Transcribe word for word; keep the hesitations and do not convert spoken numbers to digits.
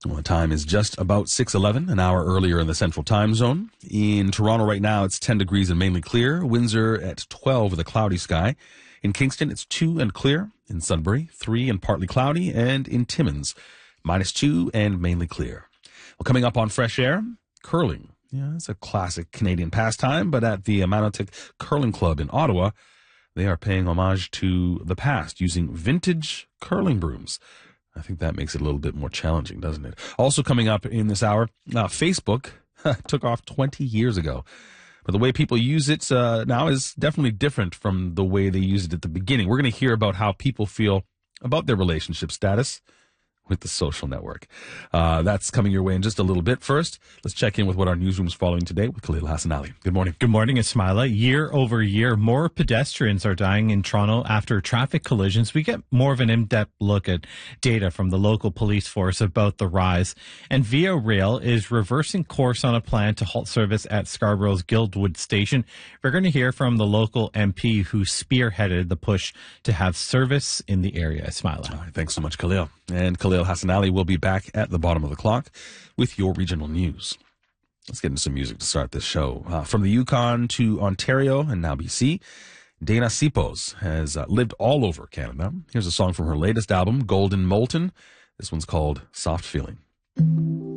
Well, the time is just about six eleven, an hour earlier in the central time zone. In Toronto right now, it's ten degrees and mainly clear. Windsor at twelve with a cloudy sky. In Kingston, it's two and clear. In Sudbury, three and partly cloudy. And in Timmins, minus two and mainly clear. Well, coming up on Fresh Air, curling. Yeah, it's a classic Canadian pastime, but at the Manotick Curling Club in Ottawa, they are paying homage to the past using vintage curling brooms. I think that makes it a little bit more challenging, doesn't it? Also coming up in this hour, uh, Facebook took off twenty years ago. But the way people use it uh, now is definitely different from the way they used it at the beginning. We're going to hear about how people feel about their relationship status with the social network. Uh, that's coming your way in just a little bit. First, let's check in with what our newsroom's following today with Khalil Hassan Ali. Good morning. Good morning, Ismaila. Year over year, more pedestrians are dying in Toronto after traffic collisions. We get more of an in-depth look at data from the local police force about the rise. And Via Rail is reversing course on a plan to halt service at Scarborough's Guildwood Station. We're going to hear from the local M P who spearheaded the push to have service in the area. Ismaila. All right, thanks so much, Khalil. And Khalil Hassan Ali will be back at the bottom of the clock with your regional news. Let's get into some music to start this show. Uh, from the Yukon to Ontario and now B C, Dana Sipos has uh, lived all over Canada. Here's a song from her latest album, Golden Molten. This one's called Soft Feeling.